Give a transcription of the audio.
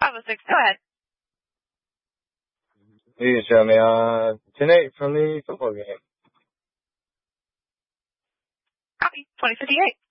506, go ahead. You can show me tonight from the football game. Copy. 2058.